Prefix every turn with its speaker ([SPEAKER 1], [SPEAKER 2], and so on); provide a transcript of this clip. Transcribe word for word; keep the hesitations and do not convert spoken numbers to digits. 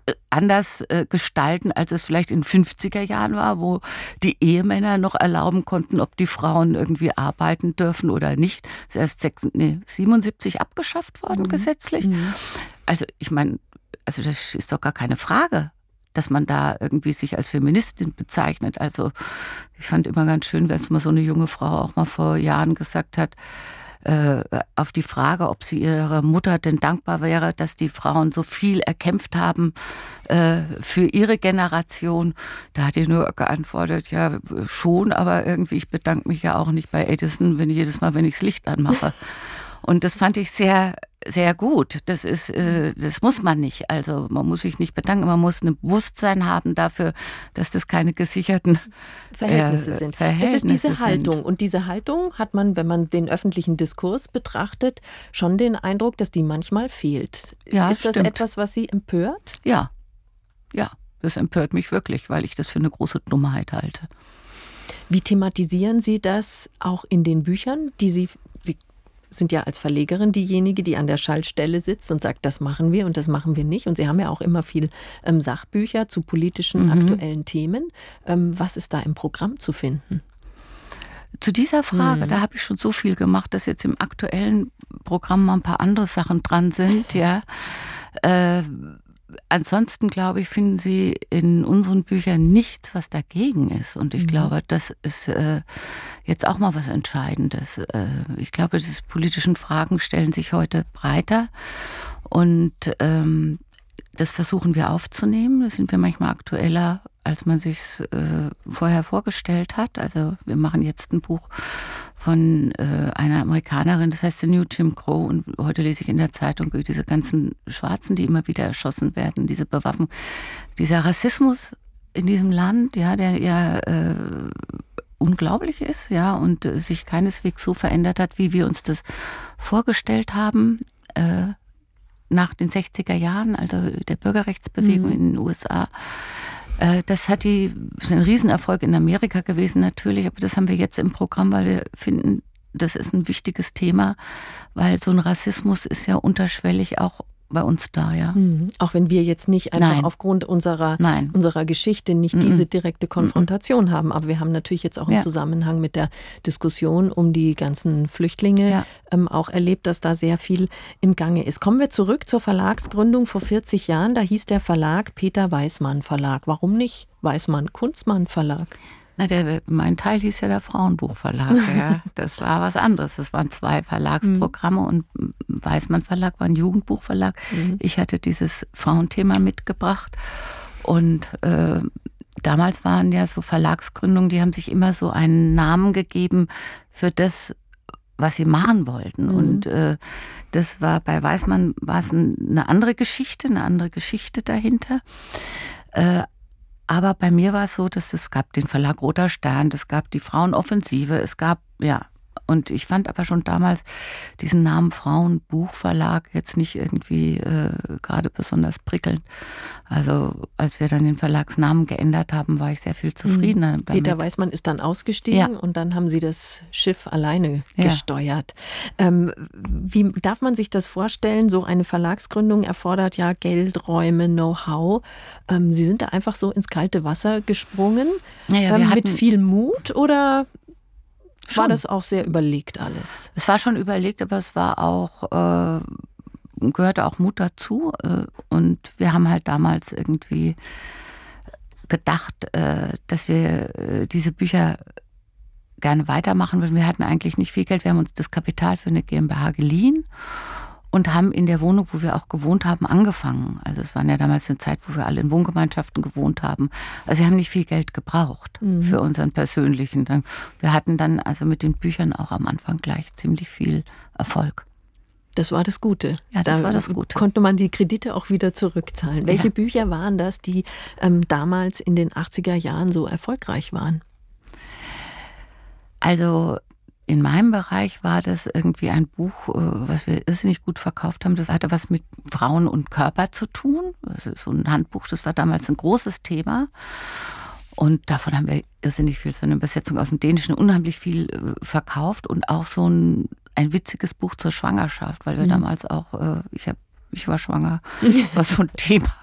[SPEAKER 1] anders äh, gestalten, als es vielleicht in den fünfziger Jahren war, wo die Ehemänner noch erlauben konnten, ob die Frauen irgendwie arbeiten dürfen oder nicht. Das ist erst sechs, nee, siebenundsiebzig abgeschafft worden, mhm. gesetzlich. Mhm. Also ich meine, also das ist doch gar keine Frage, dass man da irgendwie sich als Feministin bezeichnet. Also ich fand immer ganz schön, wenn es mal so eine junge Frau auch mal vor Jahren gesagt hat, äh, auf die Frage, ob sie ihrer Mutter denn dankbar wäre, dass die Frauen so viel erkämpft haben äh, für ihre Generation. Da hat die nur geantwortet, ja schon, aber irgendwie, ich bedanke mich ja auch nicht bei Edison, wenn jedes Mal, wenn ich das Licht anmache. Und das fand ich sehr, sehr gut. Das ist, äh, das muss man nicht. Also man muss sich nicht bedanken, man muss ein Bewusstsein haben dafür, dass das keine gesicherten
[SPEAKER 2] Verhältnisse
[SPEAKER 1] äh,
[SPEAKER 2] sind.
[SPEAKER 1] Verhältnisse
[SPEAKER 2] das ist diese
[SPEAKER 1] sind.
[SPEAKER 2] Haltung. Und diese Haltung hat man, wenn man den öffentlichen Diskurs betrachtet, schon den Eindruck, dass die manchmal fehlt.
[SPEAKER 1] Ja,
[SPEAKER 2] ist das
[SPEAKER 1] stimmt.
[SPEAKER 2] etwas, was Sie empört?
[SPEAKER 1] Ja, ja, das empört mich wirklich, weil ich das für eine große Dummheit halte.
[SPEAKER 2] Wie thematisieren Sie das auch in den Büchern, die Sie sind ja als Verlegerin diejenige, die an der Schaltstelle sitzt und sagt, das machen wir und das machen wir nicht. Und Sie haben ja auch immer viel ähm, Sachbücher zu politischen, mhm. aktuellen Themen. Ähm, was ist da im Programm zu finden?
[SPEAKER 1] Zu dieser Frage, mhm. da habe ich schon so viel gemacht, dass jetzt im aktuellen Programm mal ein paar andere Sachen dran sind. Ja. Äh, ansonsten, glaube ich, finden Sie in unseren Büchern nichts, was dagegen ist. Und ich mhm. glaube, das ist äh, jetzt auch mal was Entscheidendes. Äh, ich glaube, die politischen Fragen stellen sich heute breiter. Und ähm, das versuchen wir aufzunehmen. Da sind wir manchmal aktueller, als man sich äh, vorher vorgestellt hat. Also wir machen jetzt ein Buch von äh, einer Amerikanerin, das heißt The New Jim Crow, und heute lese ich in der Zeitung diese ganzen Schwarzen, die immer wieder erschossen werden, diese Bewaffnung, dieser Rassismus in diesem Land, ja, der ja äh, unglaublich ist, ja, und äh, sich keineswegs so verändert hat, wie wir uns das vorgestellt haben, äh, nach den sechziger Jahren, also der Bürgerrechtsbewegung mhm. in den U S A. Das hat die, das ist ein Riesenerfolg in Amerika gewesen natürlich, aber das haben wir jetzt im Programm, weil wir finden, das ist ein wichtiges Thema, weil so ein Rassismus ist ja unterschwellig auch bei uns da, ja.
[SPEAKER 2] Mhm. Auch wenn wir jetzt nicht einfach
[SPEAKER 1] Nein.
[SPEAKER 2] aufgrund unserer,
[SPEAKER 1] Nein.
[SPEAKER 2] unserer Geschichte nicht
[SPEAKER 1] Mhm.
[SPEAKER 2] diese direkte Konfrontation
[SPEAKER 1] mhm.
[SPEAKER 2] haben. Aber wir haben natürlich jetzt auch im
[SPEAKER 1] ja.
[SPEAKER 2] Zusammenhang mit der Diskussion um die ganzen Flüchtlinge
[SPEAKER 1] ja.
[SPEAKER 2] ähm, auch erlebt, dass da sehr viel im Gange ist. Kommen wir zurück zur Verlagsgründung vor vierzig Jahren. Da hieß der Verlag Peter Weißmann Verlag. Warum nicht Weißmann Kunstmann Verlag?
[SPEAKER 1] Na, der, mein Teil hieß ja der Frauenbuchverlag. Ja. Das war was anderes. Das waren zwei Verlagsprogramme mhm. und Weißmann Verlag war ein Jugendbuchverlag. Mhm. Ich hatte dieses Frauenthema mitgebracht und äh, damals waren ja so Verlagsgründungen, die haben sich immer so einen Namen gegeben für das, was sie machen wollten. Mhm. Und äh, das war bei Weißmann war es ein, eine andere Geschichte, eine andere Geschichte dahinter. Äh, Aber bei mir war es so, dass es gab den Verlag Roter Stern, es gab die Frauenoffensive, es gab, ja, und ich fand aber schon damals diesen Namen Frauenbuchverlag jetzt nicht irgendwie äh, gerade besonders prickelnd. Also als wir dann den Verlagsnamen geändert haben, war ich sehr viel zufriedener
[SPEAKER 2] mhm.
[SPEAKER 1] damit.
[SPEAKER 2] Peter Weißmann ist dann ausgestiegen ja. und dann haben Sie das Schiff alleine
[SPEAKER 1] ja.
[SPEAKER 2] gesteuert. Ähm, wie darf man sich das vorstellen? So eine Verlagsgründung erfordert ja Geld, Räume, Know-how. Ähm, Sie sind da einfach so ins kalte Wasser gesprungen,
[SPEAKER 1] ja,
[SPEAKER 2] ähm, mit viel Mut oder...
[SPEAKER 1] Schon.
[SPEAKER 2] War das auch sehr überlegt alles?
[SPEAKER 1] Es war schon überlegt, aber es war auch, äh, gehörte auch Mut dazu. Äh, und wir haben halt damals irgendwie gedacht, äh, dass wir äh, diese Bücher gerne weitermachen würden. Wir hatten eigentlich nicht viel Geld. Wir haben uns das Kapital für eine GmbH geliehen und haben in der Wohnung, wo wir auch gewohnt haben, angefangen. Also es war ja damals eine Zeit, wo wir alle in Wohngemeinschaften gewohnt haben. Also wir haben nicht viel Geld gebraucht mhm. für unseren persönlichen. Wir hatten dann also mit den Büchern auch am Anfang gleich ziemlich viel Erfolg.
[SPEAKER 2] Das war das Gute.
[SPEAKER 1] Ja, das
[SPEAKER 2] da
[SPEAKER 1] war das Gute.
[SPEAKER 2] Konnte man die Kredite auch wieder zurückzahlen. Welche
[SPEAKER 1] ja.
[SPEAKER 2] Bücher waren das, die ähm, damals in den achtziger Jahren so erfolgreich waren?
[SPEAKER 1] Also in meinem Bereich war das irgendwie ein Buch, was wir irrsinnig gut verkauft haben. Das hatte was mit Frauen und Körper zu tun. Das ist so ein Handbuch, das war damals ein großes Thema. Und davon haben wir irrsinnig viel, so eine Übersetzung aus dem Dänischen, unheimlich viel verkauft. Und auch so ein, ein witziges Buch zur Schwangerschaft, weil wir mhm. damals auch, ich habe Ich war schwanger. Das war so ein Thema.